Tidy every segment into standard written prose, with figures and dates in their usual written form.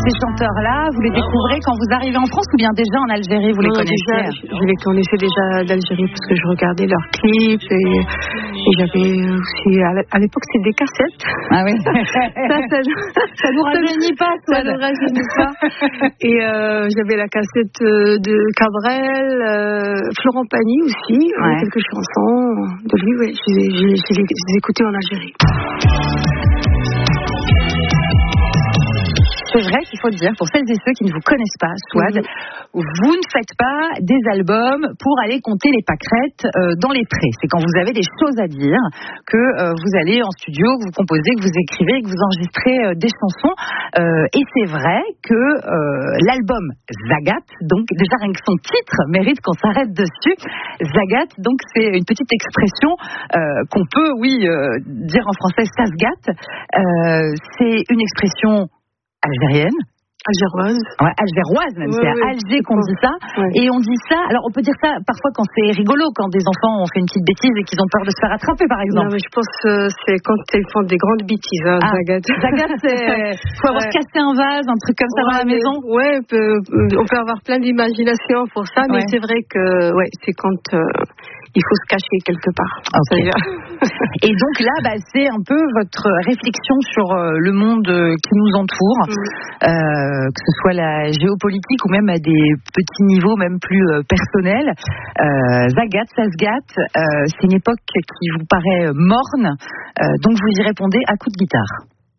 Ces chanteurs-là, vous les découvrez quand vous arrivez en France ou bien déjà en Algérie, vous les connaissez? Je les connaissais déjà d'Algérie parce que je regardais leurs clips et j'avais aussi, à l'époque, c'était des cassettes. Ah oui. ça nous rajeunit pas, ça nous rajeunit pas. Et j'avais la cassette de Cabrel, Florent Pagny aussi, quelques chansons de lui, je les écoutais en Algérie. C'est vrai qu'il faut le dire, pour celles et ceux qui ne vous connaissent pas, Souad, vous ne faites pas des albums pour aller compter les pâquerettes dans les prés. C'est quand vous avez des choses à dire que vous allez en studio, que vous composez, que vous écrivez, que vous enregistrez des chansons. Et c'est vrai que l'album Zagat, donc déjà rien que son titre mérite qu'on s'arrête dessus. Zagat, donc c'est une petite expression qu'on peut, dire en français, ça se gâte. C'est une expression algérienne. Algéroise. Ouais, algéroise même, c'est à Alger qu'on dit ça. Ouais. Et on dit ça, alors on peut dire ça parfois quand c'est rigolo, quand des enfants ont fait une petite bêtise et qu'ils ont peur de se faire attraper par exemple. Non, mais je pense que c'est quand ils font des grandes bêtises, Zagat. Zagat, c'est faut avoir cassé un vase, un truc comme ça dans la maison. Ouais, on peut avoir plein d'imagination pour ça, mais c'est vrai que c'est quand il faut se cacher quelque part. Okay. Et donc là, c'est un peu votre réflexion sur le monde qui nous entoure, que ce soit la géopolitique ou même à des petits niveaux même plus personnels. Zagat, ça se gâte, c'est une époque qui vous paraît morne, donc vous y répondez à coups de guitare.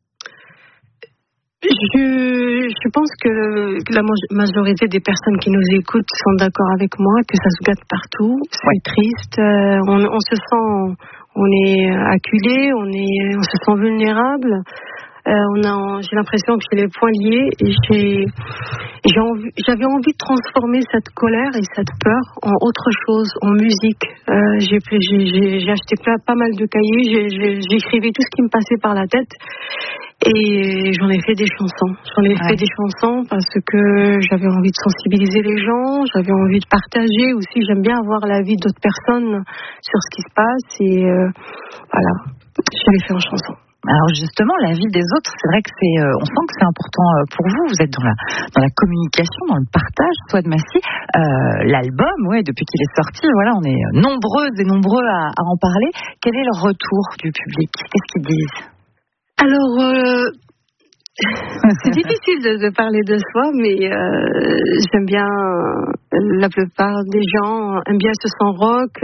Je pense que la majorité des personnes qui nous écoutent sont d'accord avec moi, que ça se gâte partout, c'est triste, on se sent, on est acculé, on se sent vulnérable, j'ai l'impression que j'ai les poings liés et j'avais envie de transformer cette colère et cette peur en autre chose, en musique. J'ai acheté pas mal de cahiers, j'écrivais tout ce qui me passait par la tête. Et j'en ai fait des chansons. Fait des chansons parce que j'avais envie de sensibiliser les gens, j'avais envie de partager aussi. J'aime bien avoir l'avis d'autres personnes sur ce qui se passe et voilà, je l'ai fait en chanson. Alors justement, la vie des autres, c'est vrai que on sent que c'est important pour vous. Vous êtes dans la communication, dans le partage. Souad Massi, l'album, depuis qu'il est sorti, on est nombreuses et nombreux à en parler. Quel est le retour du public? Qu'est-ce qu'ils disent? Alors, c'est difficile de parler de soi, mais j'aime bien, la plupart des gens aiment bien ce son rock,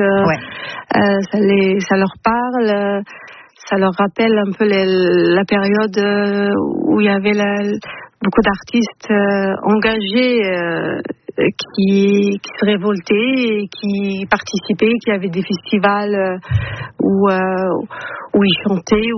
ça leur parle, ça leur rappelle un peu la période où il y avait beaucoup d'artistes engagés qui se révoltaient et qui participaient, qui avaient des festivals où ils chantaient,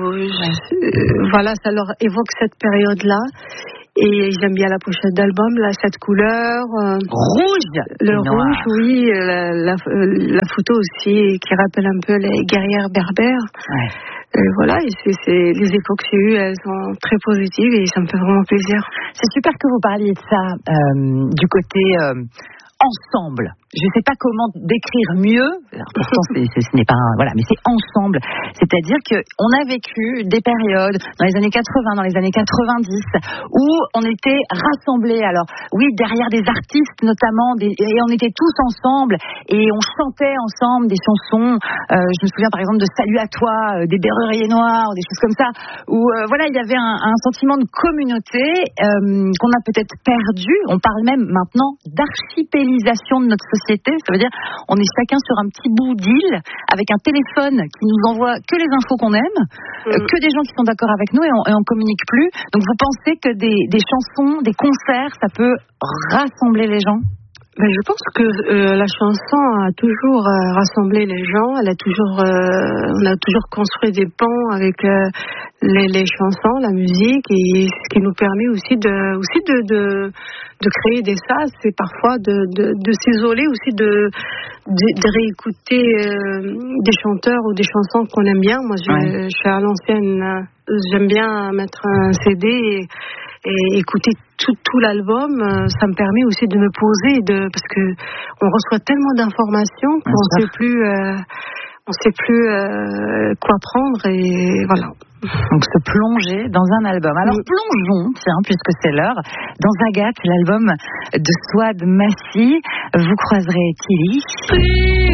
ça leur évoque cette période-là. Et j'aime bien la pochette d'album, là, cette couleur. Rouge! Le rouge, oui. La photo aussi, qui rappelle un peu les guerrières berbères. Ouais. Et les échos que j'ai eus, elles sont très positives et ça me fait vraiment plaisir. C'est super que vous parliez de ça, du côté ensemble. Je ne sais pas comment décrire mieux. Alors, pourtant, ce n'est pas mais c'est ensemble. C'est-à-dire qu'on a vécu des périodes dans les années 80, dans les années 90, où on était rassemblés. Alors, oui, derrière des artistes notamment, et on était tous ensemble et on chantait ensemble des chansons. Je me souviens par exemple de Salut à toi, des Berruriers Noirs, des choses comme ça, où il y avait un sentiment de communauté qu'on a peut-être perdu. On parle même maintenant d'archipélisation de notre société. Ça veut dire on est chacun sur un petit bout d'île avec un téléphone qui nous envoie que les infos qu'on aime, que des gens qui sont d'accord avec nous et on communique plus. Donc vous pensez que des chansons, des concerts, ça peut rassembler les gens? Je pense que la chanson a toujours rassemblé les gens. On a toujours construit des ponts avec les chansons, la musique, et ce qui nous permet aussi de créer des sas, c'est parfois de s'isoler aussi, de réécouter des chanteurs ou des chansons qu'on aime bien. Moi, je suis à l'ancienne. J'aime bien mettre un CD et écouter tout l'album. Ça me permet aussi de me poser parce que on reçoit tellement d'informations qu'on ne sait plus quoi prendre, et voilà. Donc se plonger dans un album. Alors plongeons, tiens, puisque c'est l'heure, dans Agathe, l'album de Souad Massi. Vous croiserez Killy.